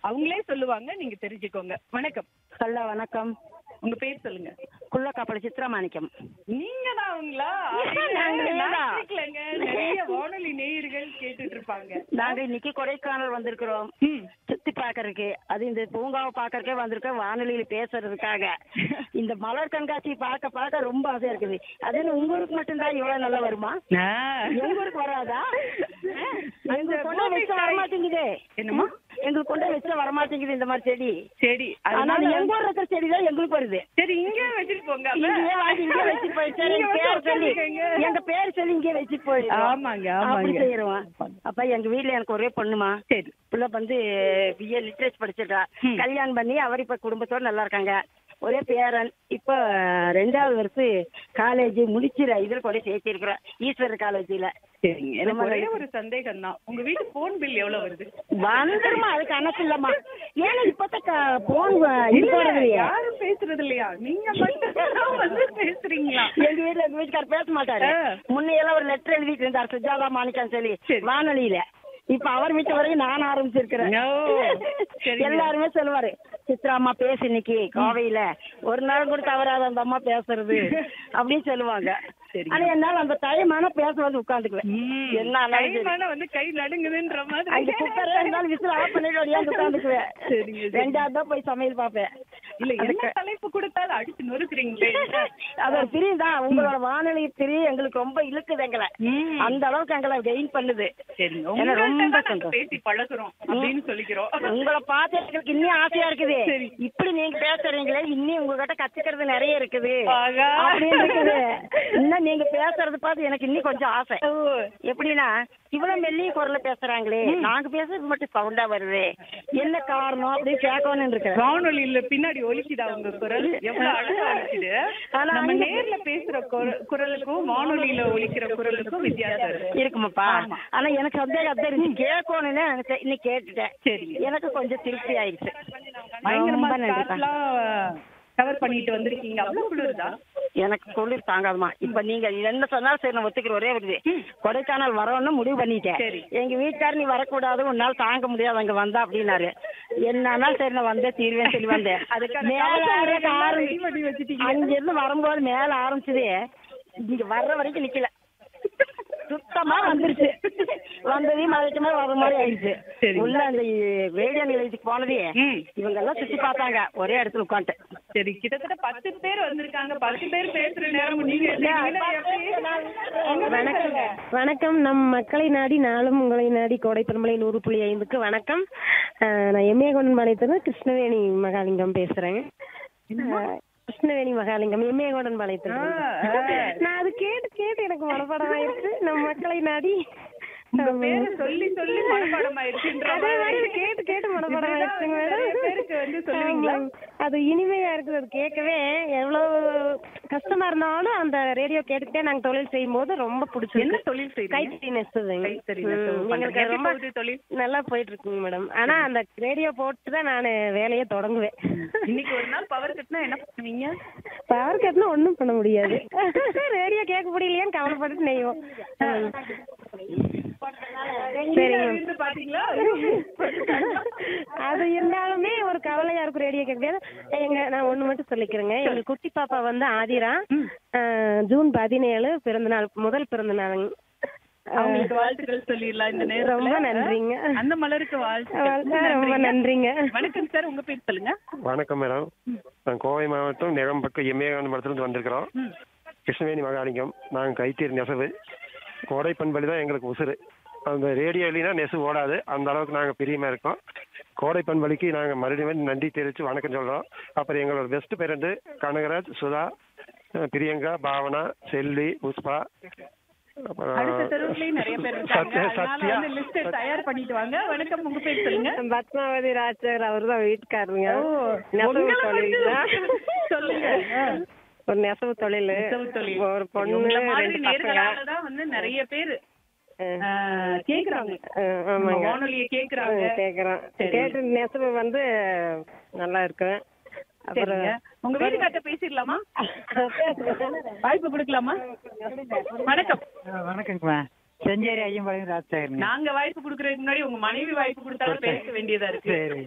அவங்களே சொல்லுவாங்க, நீங்க தெரிஞ்சுக்கோங்க. வணக்கம். ஹலோ வணக்கம். உங்க பேர் சொல்லுங்க. குள்ளக்காப்பள சித்ராமாணிக்கம். நீங்க தான் அவங்களா? நாங்க நிறைய வானொலி நேயர்கள் கேட்டுட்டு இருப்பாங்க. நாங்க இன்னைக்கு கொடைக்கானல் வந்திருக்கிறோம் சுத்தி பாக்குறதுக்கு. அது இந்த பூங்காவை பாக்குறதுக்கே வந்திருக்கோம், வானொலியில பேசுறதுக்காக. இந்த மலர் கண்காட்சி பார்க்க பார்க்க ரொம்ப ஆசையா இருக்குது. அது உங்க ஊருக்கு மட்டும்தான் இவ்வளவு நல்லா வருமா? எங்க ஊருக்கு வராதா? எங்களுக்கு கொண்டு வச்ச வரமாட்டேங்குது. என்னமா? எங்களுக்கு கொண்டு வச்ச வரமாட்டேங்குது இந்த மாதிரி செடி. சரி, அதனால எங்க ஊர்ல இருக்கிற செடி தான் எங்களுக்கு வருது. சரி, இங்கே வச்சுட்டு போங்க. இங்கே வாங்கி இங்கே வச்சுட்டு போயிட்டு எங்க பேர் சொல்லி இங்கே வச்சுட்டு போயிடும். ஆமாங்க, அப்படி ஆமாங்க. செய்யறோம். அப்ப எங்க வீட்டுல எனக்கு ஒரே பொண்ணுமா. சரி. பிள்ளை வந்து பிஏ லிட்ரேச்சர் படிச்சிருக்கா. கல்யாணம் பண்ணி அவர் இப்ப குடும்பத்தோட நல்லா இருக்காங்க. ஒரே பேரன். இப்ப 2வது வருஷம் காலேஜ் முடிச்சிட இதுல கொண்டு சேர்த்திருக்கிறோம், ஈஸ்வரர் காலேஜ்ல. சரிங்க. எனக்கு ஒரே ஒரு சந்தேகம் தான். உங்க வீட்டு போன் பில் எவ்வளவு வருது? வந்துருமா, அது கணக்கு இல்லம்மா. ஏன்னா இப்பதான் போன் யாரும் பேசுறது இல்லையா? நீங்க மட்டும் வந்து பேசுறீங்களா? எங்க வீட்டுக்காரர் பேச மாட்டாரு. முன்னையெல்லாம் ஒரு லெட்டர் எழுதிட்டு இருந்தார், சுஜாதா மாணிக்கம் சொல்லி வானொலியில. இப்ப அவர் வீட்டு வரைக்கும் நான் ஆரம்பிச்சிருக்கிறேன். எல்லாருமே சொல்லுவாரு, சித்ராமா பேசு இன்னைக்கு கோவையில, ஒரு நாள் கூட தவறாத அந்த அம்மா பேசுறது அப்படின்னு சொல்லுவாங்க. ஆனா என்னால அந்த டைமான பேச வந்து உட்காந்துக்குவேன். என்ன வந்து கை நடுங்குதுன்ற மாதிரி அங்க குக்கர் இருந்தாலும் விசில் ஆஃப் பண்ணிட்டு வழியாந்து உட்காந்துக்குவேன். 2வது தான் போய் சமையல் பார்ப்பேன். இல்ல, என்ன தலைப்பு கொடுத்தாலும் அடிச்சு நொறுக்குறீங்களே. அது ஒரு பிரிவு தான். உங்களோட வானொலி பிரிவு எங்களுக்கு ரொம்ப இழுக்குது எங்களை. அந்த அளவுக்கு எங்களை கெயின் பண்ணுது. ரொம்ப பேசி பழகுறோம் அப்படின்னு சொல்லிக்கிறோம். உங்களை பார்த்து எங்களுக்கு இன்னும் ஆசையா இருக்குது. இப்படி நீங்க பேசுறீங்களே, இன்னும் உங்ககிட்ட கத்துக்கிறது நிறைய இருக்குது அப்படின்னு இருக்குது. இன்னும் நீங்க பேசுறது பார்த்து எனக்கு இன்னும் கொஞ்சம் ஆசை. எப்படின்னா, இவ்வளவு மெல்லிய குரல்ல பேசுறாங்களே, நாங்க பேசுறது மட்டும் சவுண்டா வருது, என்ன காரணம் அப்படின்னு கேட்கணும்னு இருக்கு. வானொலியில பின்னாடி ஒலிக்குதா உங்க குரல்? எவ்வளவு அழகா ஒலிக்குது. நம்ம நேர்ல பேசுற குரலுக்கும் வானொலியில ஒலிக்கிற குரலுக்கும் வித்தியாசம் இருக்குமாப்பா? ஆனா எனக்கு சந்தேகம் அதான் இருந்துச்சு, கேட்கணும்னு இன்னைக்கு கேட்டுட்டேன். சரி, எனக்கு கொஞ்சம் திருப்தி ஆயிடுச்சு. பயங்கரமா கவர் பண்ணிட்டு வந்திருக்கீங்க. அவ்வளவு குளிர்தா? எனக்கு குளிர் தாங்காதுமா. இப்ப நீங்க என்ன சொன்னாலும் சரி, நான் ஒத்துக்கிற ஒரே வருது, கொடைக்கானல் வரணும்னு முடிவு பண்ணிட்டேன். எங்க வீட்டுக்காரர் நீ வரக்கூடாது, உன்னால தாங்க முடியாது அங்க வந்தா அப்படின்னாரு. என்னாலும் சரி நான் வந்தே தீர்வேன்னு சொல்லி வந்தேன். அங்க இருந்து வரும்போது மேல ஆரம்பிச்சதே இங்க வர்ற வரைக்கும் நிக்கல, சுத்தமா வந்துருச்சு. வந்ததையும் மலைக்குமே வர்ற மாதிரி ஆயிடுச்சு. உள்ள அந்த ரேடியோ நிலையத்துக்கு போனதே இவங்க எல்லாம் சுத்தி பார்த்தாங்க, ஒரே இடத்துல உட்காந்து. சரி, கிட்டத்தட்ட 10 பேர் வந்திருக்காங்க. 10 பேர் பேசுற நேரம் நீங்க. வணக்கம். நம் மக்களை நாடி நாளும் உங்களை நாடி கோடை பெருமலை 100.5க்கு வணக்கம். நான் எம்ஏகொண்டன்பாளையத்துல கிருஷ்ணவேணி மகாலிங்கம் பேசுறேன். கிருஷ்ணவேணி மகாலிங்கம், எம்ஏகொண்டன்பாளையத்துல. நான் அது கேட்டு கேட்டு எனக்கு மனப்பாடம் ஆயிடுச்சு. நம் மக்களை நாடி சொல்லி சொல்லி மனப்பாடம் ஆயிடுச்சு. கேட்டு கேட்டு மனப்பாடம் ஆயிடுச்சுங்க. அது இனிமையா இருக்குது. அது கேட்கவே எவ்வளவு கஷ்டமா இருந்தாலும் அந்த ரேடியோ கேட்டுக்கிட்டே நாங்க தொழில் செய்யும் போது ரொம்ப பிடிச்சது. என்ன தொழில் செய்யுங்க? கைத்தறி நெசவுங்க. எங்களுக்கு ரொம்ப நல்லா போயிட்டு இருக்குங்க மேடம். ஆனா அந்த ரேடியோ போட்டுதான் நான் வேலையை தொடங்குவேன். இன்னைக்கு ஒரு நாள் பவர் கட்னா என்ன பண்ணுவீங்க? பவர் கட்னா ஒண்ணும் பண்ண முடியாது. ரேடியோ கேட்க முடியலையான்னு கவலைப்பட்டு நெய்வோம். அது இருந்தாலுமே ஒரு கவலையா இருக்கும் ரேடியோ கேட்க. நான் ஒண்ணு மட்டும் சொல்லிக்கிறேங்க. எங்க குட்டி பாப்பா வந்து ஆதிரா, ஜூன் 17 பிறந்த நாள், முதல் பிறந்த நாள். வாழ்த்துக்கள் சொல்லிடலாம் இந்த நேரம். ரொம்ப நன்றிங்க. அந்த மலருக்கு வாழ்த்துக்கள். ரொம்ப நன்றிங்க. வணக்கம் சார், உங்க பேர் சொல்லுங்க. வணக்கம் மேடம். நான் கோவை மாவட்டம் நெகம்பக்கம் எம்ஏகொண்டன்பாளையத்துல வந்திருக்கிறோம். கிருஷ்ணவேணி மகாலிங்கம். நாங்கள் கைத்தறி நெசவு, கோடை பண்பலி தான் எங்களுக்கு உசுறு. அந்த ரேடியோ இல்லைன்னா நெசவு ஓடாது, அந்த அளவுக்கு நாங்கள் பிரியமாக இருக்கோம். கோடை பண்பலிக்கு நாங்கள் மறுபடியும் நன்றி தெரிவித்து வணக்கம் சொல்கிறோம். அப்புறம் எங்களோட பெஸ்ட் பேரண்ட் கனகராஜ், சுதா, பிரியங்கா, பாவனா, செல்வி, புஷ்பா, பத்மாவதி ராஜர், அவரு தான் வீட்டுக்காரருங்க. ஒரு நெசவு தொழில், ஒரு பொண்ணு, 2 பசங்க. நிறைய பேரு கேக்குறாங்க. கேட்டு நெசவு வந்து நல்லா இருக்கு. அப்புறம் உங்க வீட்டுக்கார்ட்ட பேசிடலாமா? வாய்ப்பு கொடுக்கலாமா? வணக்கம். வணக்கங்கம்மா. செஞ்சேரி ஐயம்பாளையம் ராஜசேகரன். நாங்க வாய்ப்பு கொடுக்கறதுக்கு முன்னாடி உங்க மனைவி வாய்ப்பு கொடுத்தாலும் பேச வேண்டியதா இருக்கு.